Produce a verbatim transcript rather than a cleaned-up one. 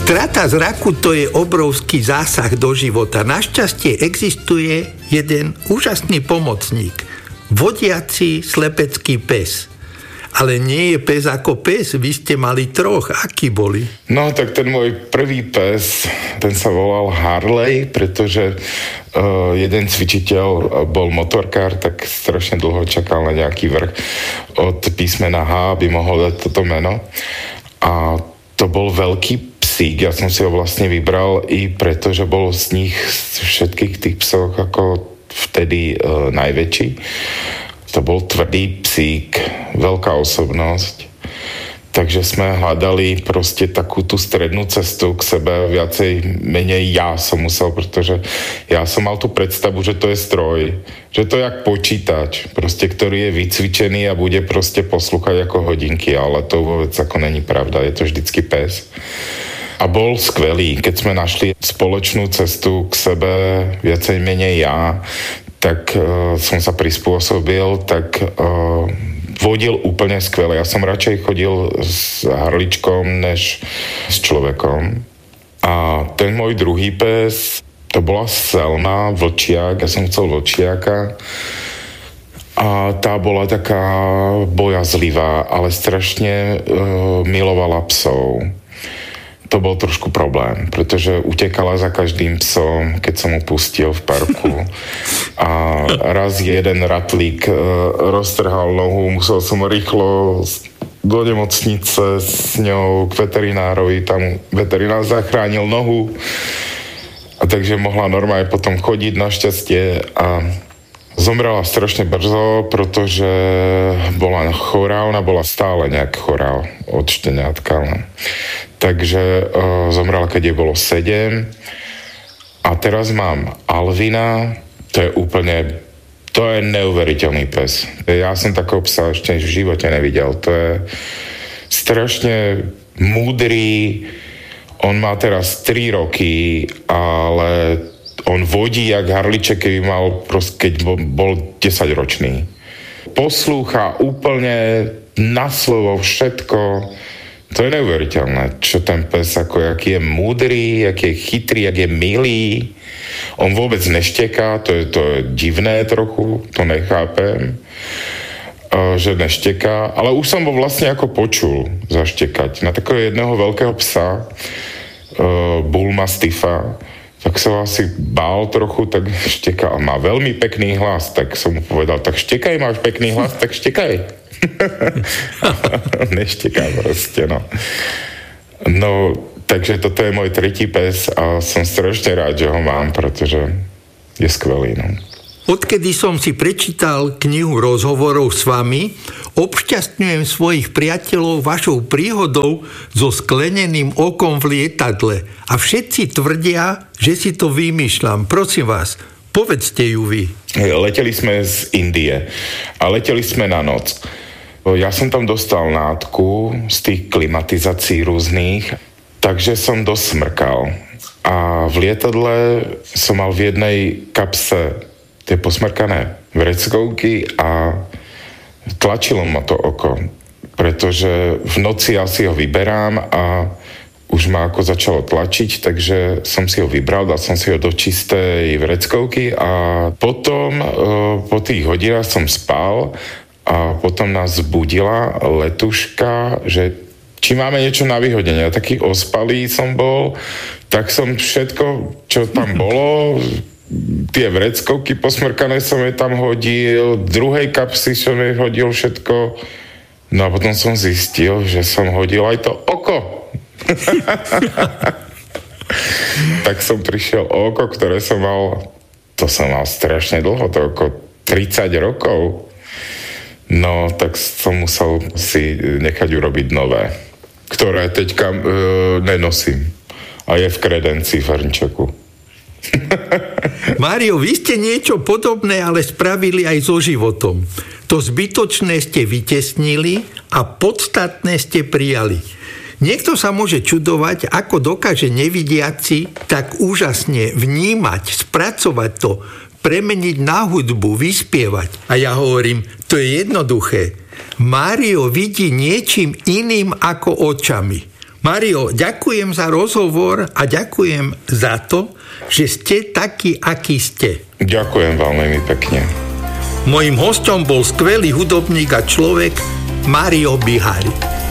Strata zraku to je obrovský zásah do života. Našťastie existuje jeden úžasný pomocník. Vodiaci slepecký pes. Ale nie je pes ako pes, vy ste mali troch. Akí boli? No, tak ten môj prvý pes, ten sa volal Harley, pretože uh, jeden cvičiteľ bol motorkár, tak strašne dlho čakal na nejaký vrch od písmena H, aby mohol dať toto meno. A to bol veľký psík, ja som si ho vlastne vybral i preto, že bol z nich z všetkých tých psov ako vtedy uh, najväčší. To bol tvrdý psík, veľká osobnosť. Takže sme hľadali proste takú tú strednú cestu k sebe, viacej menej ja som musel, pretože ja som mal tú predstavu, že to je stroj, že to je jak počítač, proste, ktorý je vycvičený a bude proste poslúchať ako hodinky, ale to vôbec ako není pravda, je to vždycky pes. A bol skvelý, keď sme našli spoločnú cestu k sebe, viacej menej ja, tak uh, som sa prispôsobil, tak uh, vodil úplne skvelé. Ja som radšej chodil s Harličkom, než s človekom. A ten môj druhý pes, to bola Selma, vlčiak, ja som chcel vlčiaka. A tá bola taká bojazlivá, ale strašne uh, milovala psov. To bol trošku problém, pretože utekala za každým psom, keď som mu pustil v parku. A raz jeden ratlík e, roztrhal nohu, musel som rýchlo do nemocnice s ňou k veterinárovi, tam veterinár zachránil nohu. A takže mohla normálne potom chodiť našťastie a zomrela strašne brzo, pretože bola chorá, ona bola stále nejak chorá od šteniatka. Takže uh, zomrela, keď jej bolo sedem. A teraz mám Alvina, to je úplne, to je neuveriteľný pes. Ja som takého psa ešte v živote nevidel. To je strašne múdry, on má teraz tri roky, ale on vodí jak Harliček, keby mal, prost, keď bol, bol desaťročný. Poslúcha úplne na slovo všetko. To je neuveriteľné, čo ten pes, ako aký je múdry, aký je chytrý, aký je milý. On vôbec nešteká, to je, to je divné trochu, to nechápem, že nešteká. Ale už som ho vlastne ako počul zaštekať. Na takého jedného veľkého psa, Bull Mastiffa, tak som asi bál trochu, tak šteká. A má veľmi pekný hlas, tak som mu povedal, tak štekaj, máš pekný hlas, tak štekaj. Nešteká proste, no. No, takže toto je môj tretí pes a som strašne rád, že ho mám, pretože je skvelý, no. Odkedy som si prečítal knihu rozhovorov s vami, obšťastňujem svojich priateľov vašou príhodou so skleneným okom v lietadle. A všetci tvrdia, že si to vymýšľam. Prosím vás, povedzte ju vy. Leteli sme z Indie a leteli sme na noc. Ja som tam dostal nátku z tých klimatizácií rôznych, takže som dosť smrkal. A v lietadle som mal v jednej kapse tie posmrkané vreckovky a tlačilo ma to oko, pretože v noci ja si ho vyberám a už ma ako začalo tlačiť, takže som si ho vybral, dal som si ho do čistej vreckovky a potom po tých hodinách som spal a potom nás zbudila letuška, že či máme niečo na vyhodenie. Ja taký ospalý som bol, tak som všetko, čo tam bolo, tie vreckovky posmrkané som je tam hodil, druhej kapsy som je hodil všetko. No a potom som zistil, že som hodil aj to oko. Tak som prišiel o oko, ktoré som mal, to som mal strašne dlho, to oko tridsať rokov. No, tak som musel si nechať urobiť nové, ktoré teďka e, nenosím. A je v kredencii v hrnčeku. Mário, vy ste niečo podobné, ale spravili aj so životom. To zbytočné ste vytesnili a podstatné ste prijali. Niekto sa môže čudovať, ako dokáže nevidiaci tak úžasne vnímať, spracovať to, premeniť na hudbu, vyspievať. A ja hovorím, to je jednoduché. Mário vidí niečím iným ako očami. Mário, ďakujem za rozhovor a ďakujem za to, že ste takí, akí ste. Ďakujem veľmi pekne. Mojím hosťom bol skvelý hudobník a človek Mário Bihari.